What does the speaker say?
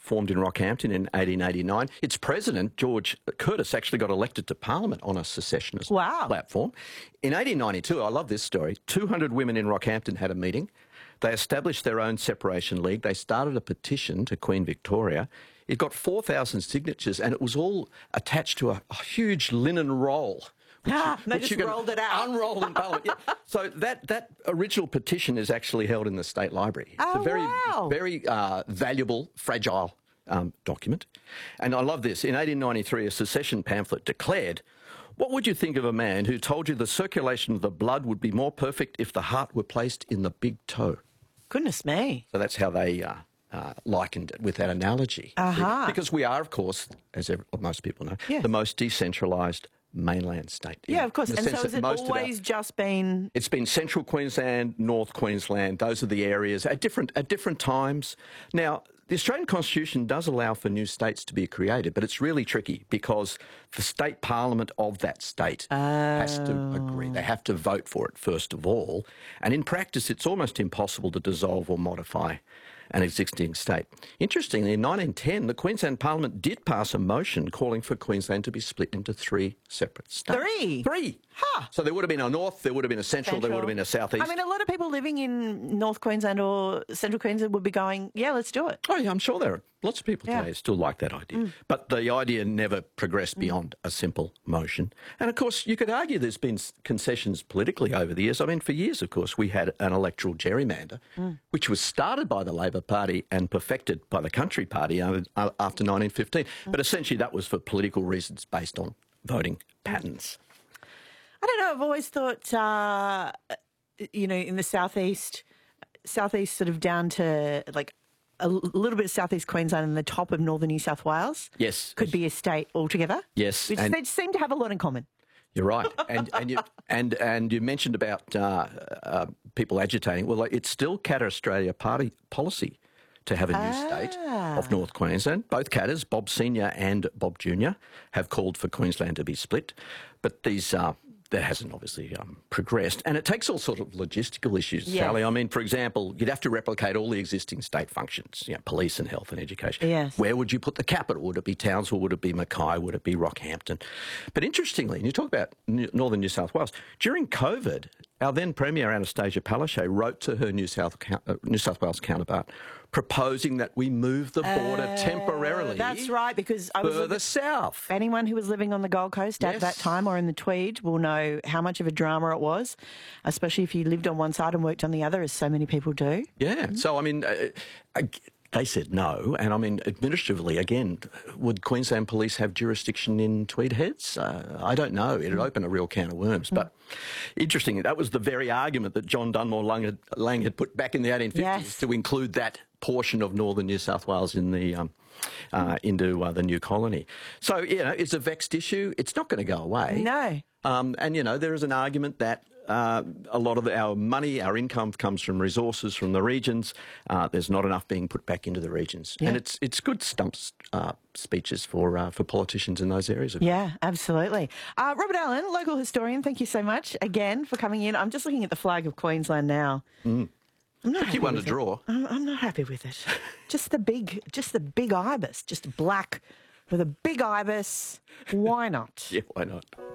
formed in Rockhampton in 1889. Its president, George Curtis, actually got elected to Parliament on a secessionist platform. In 1892, I love this story, 200 women in Rockhampton had a meeting. They established their own separation league. They started a petition to Queen Victoria. It got 4,000 signatures, and it was all attached to a huge linen roll. They just rolled it out. Unroll in Parliament. Yeah. So that original petition is actually held in the State Library. It's a very valuable, fragile document. And I love this. In 1893, a secession pamphlet declared, "What would you think of a man who told you the circulation of the blood would be more perfect if the heart were placed in the big toe?" Goodness me. So that's how they likened it with that analogy. Because we are, of course, as most people know, the most decentralised mainland state. Yeah, of course. And so has it always just been... It's been Central Queensland, North Queensland. Those are the areas at different times. Now, the Australian Constitution does allow for new states to be created, but it's really tricky because the state parliament of that state has to agree. They have to vote for it, first of all. And in practice, it's almost impossible to dissolve or modify an existing state. Interestingly, in 1910, the Queensland Parliament did pass a motion calling for Queensland to be split into 3 separate states. 3? 3? Huh. So there would have been a north, there would have been a central, there would have been a southeast. I mean, a lot of people living in North Queensland or Central Queensland would be going, yeah, let's do it. Oh, yeah, I'm sure there are lots of people today who still like that idea. But the idea never progressed beyond a simple motion. And, of course, you could argue there's been concessions politically over the years. I mean, for years, of course, we had an electoral gerrymander, which was started by the Labor Party and perfected by the Country Party after 1915. But essentially that was for political reasons based on voting patterns. I don't know, I've always thought, in the southeast sort of down to like a little bit of southeast Queensland and the top of northern New South Wales could be a state altogether. Yes. Which they seem to have a lot in common. You're right, and you mentioned about people agitating. Well, it's still Katter Australia Party policy to have a new state of North Queensland. Both Katters, Bob Senior and Bob Junior, have called for Queensland to be split, but that hasn't obviously progressed. And it takes all sorts of logistical issues, Sally. I mean, for example, you'd have to replicate all the existing state functions, police and health and education. Yes. Where would you put the capital? Would it be Townsville? Would it be Mackay? Would it be Rockhampton? But interestingly, and you talk about northern New South Wales, during COVID, our then Premier, Anastasia Palaszczuk, wrote to her New South Wales counterpart proposing that we move the border temporarily. That's right, because I was further south. Anyone who was living on the Gold Coast at that time or in the Tweed will know how much of a drama it was, especially if you lived on one side and worked on the other, as so many people do. Yeah. So, I mean, they said no. And, I mean, administratively, again, would Queensland Police have jurisdiction in Tweed Heads? I don't know. It would open a real can of worms. But interesting, that was the very argument that John Dunmore Lang had put back in the 1850s to include that portion of northern New South Wales in the into the new colony. So, it's a vexed issue. It's not going to go away. No. And, there is an argument that a lot of our money, our income comes from resources from the regions. There's not enough being put back into the regions. Yeah. And it's good stump speeches for politicians in those areas. Yeah, absolutely. Robert Allen, local historian, thank you so much again for coming in. I'm just looking at the flag of Queensland now. Tricky one to draw. I'm not happy with it. Just the big ibis, just black with a big ibis. Why not? Yeah, why not?